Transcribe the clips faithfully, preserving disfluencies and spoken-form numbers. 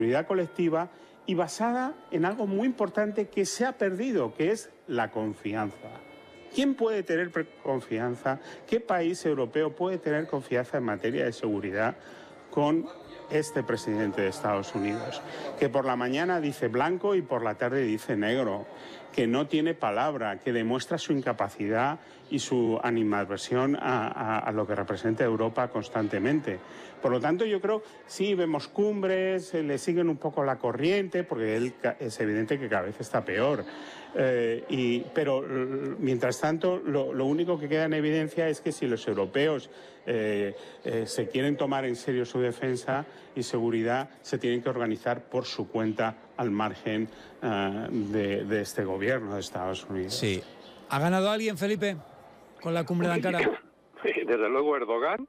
seguridad colectiva y basada en algo muy importante que se ha perdido, que es la confianza. ¿Quién puede tener confianza? ¿Qué país europeo puede tener confianza en materia de seguridad con este presidente de Estados Unidos? Que por la mañana dice blanco y por la tarde dice negro, que no tiene palabra, que demuestra su incapacidad y su animadversión a, a, a lo que representa Europa constantemente. Por lo tanto, yo creo, sí, vemos cumbres, le siguen un poco la corriente, porque él es evidente que cada vez está peor. Eh, y, pero, mientras tanto, lo, lo único que queda en evidencia es que si los europeos eh, eh, se quieren tomar en serio su defensa y seguridad, se tienen que organizar por su cuenta al margen uh, de, de este gobierno de Estados Unidos. Sí. ¿Ha ganado alguien, Felipe, con la cumbre de Ankara? Desde luego Erdogan.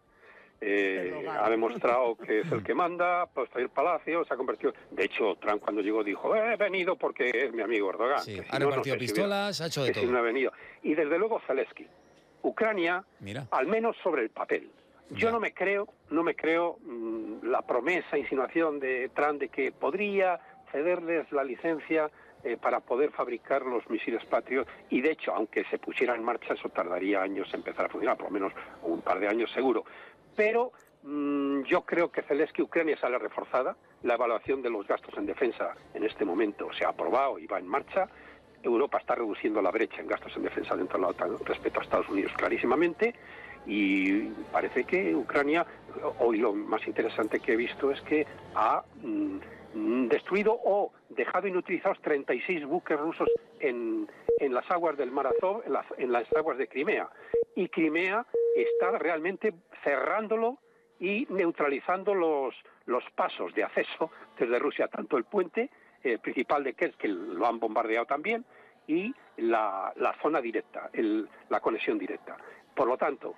Eh, ha demostrado que es el que manda, pues está el palacio, se ha convertido... De hecho, Trump cuando llegó dijo, eh, he venido porque es mi amigo Erdogan. Sí, que si ha no, repartido no sé pistolas, si hubiera, ha hecho de que todo. Si no ha venido. Y desde luego Zelensky. Ucrania, Mira, al menos sobre el papel. Yo ya. no me creo, no me creo mmm, la promesa, insinuación de Trump de que podría cederles la licencia eh, para poder fabricar los misiles Patriot, y de hecho, aunque se pusiera en marcha, eso tardaría años en empezar a funcionar, por lo menos un par de años seguro. Pero mmm, yo creo que Zelensky, Ucrania sale reforzada, la evaluación de los gastos en defensa en este momento se ha aprobado y va en marcha. Europa está reduciendo la brecha en gastos en defensa dentro de la OTAN respecto a Estados Unidos clarísimamente, y parece que Ucrania, hoy lo más interesante que he visto es que ha mm, destruido o dejado inutilizados treinta y seis buques rusos en, en las aguas del Mar Azov, en las, en las aguas de Crimea, y Crimea está realmente cerrándolo y neutralizando los, los pasos de acceso desde Rusia, tanto el puente eh, principal de Kerch, que lo han bombardeado también, y la, la zona directa, el, la conexión directa. Por lo tanto,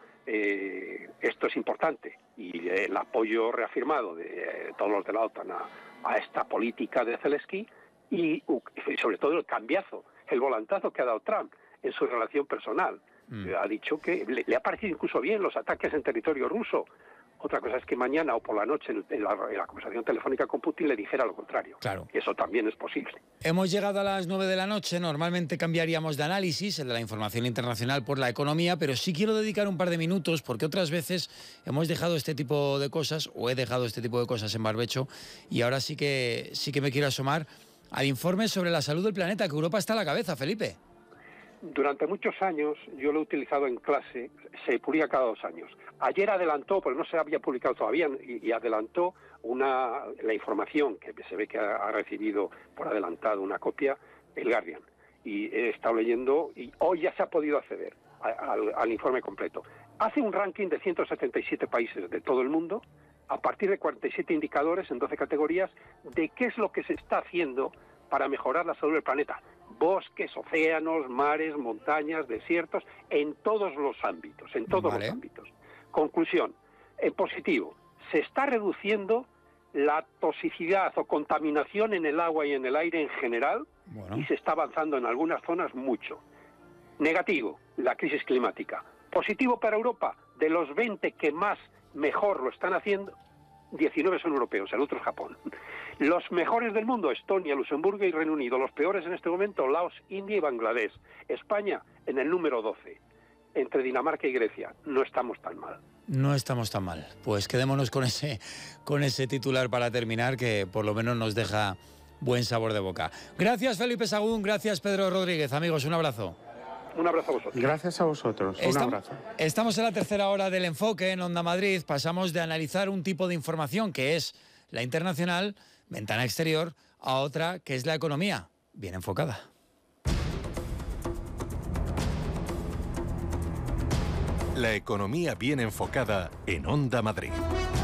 eh, esto es importante, y el apoyo reafirmado de eh, todos los de la OTAN a, a esta política de Zelensky, y, y sobre todo el cambiazo, el volantazo que ha dado Trump en su relación personal. Mm. Ha dicho que le, le ha parecido incluso bien los ataques en territorio ruso. Otra cosa es que mañana o por la noche en la, en la conversación telefónica con Putin le dijera lo contrario. Claro. Y eso también es posible. Hemos llegado a las nueve de la noche. Normalmente cambiaríamos de análisis, el de la información internacional, por la economía, pero sí quiero dedicar un par de minutos porque otras veces hemos dejado este tipo de cosas, o he dejado este tipo de cosas en barbecho, y ahora sí que, sí que me quiero asomar al informe sobre la salud del planeta, que Europa está a la cabeza, Felipe. Durante muchos años yo lo he utilizado en clase, se publica cada dos años. Ayer adelantó, porque no se había publicado todavía, y, y adelantó una, la información que se ve que ha, ha recibido por adelantado una copia, el Guardian. Y he estado leyendo, y hoy ya se ha podido acceder a, a, al, al informe completo. Hace un ranking de ciento setenta y siete países de todo el mundo, a partir de cuarenta y siete indicadores en doce categorías, de qué es lo que se está haciendo para mejorar la salud del planeta. Bosques, océanos, mares, montañas, desiertos, en todos los ámbitos, en todos vale. los ámbitos. Conclusión, en positivo, se está reduciendo la toxicidad o contaminación en el agua y en el aire en general, bueno. y se está avanzando en algunas zonas mucho. Negativo, la crisis climática. Positivo para Europa, de los veinte que más mejor lo están haciendo, diecinueve son europeos, el otro es Japón. Los mejores del mundo, Estonia, Luxemburgo y Reino Unido. Los peores en este momento, Laos, India y Bangladesh. España en el número doce. Entre Dinamarca y Grecia. No estamos tan mal. No estamos tan mal. Pues quedémonos con ese, con ese titular para terminar, que por lo menos nos deja buen sabor de boca. Gracias, Felipe Sagún. Gracias, Pedro Rodríguez. Amigos, un abrazo. Un abrazo a vosotros. Gracias a vosotros. Un Estam- abrazo. Estamos en la tercera hora del enfoque en Onda Madrid. Pasamos de analizar un tipo de información que es la internacional, ventana exterior, a otra que es la economía, bien enfocada. La economía bien enfocada en Onda Madrid.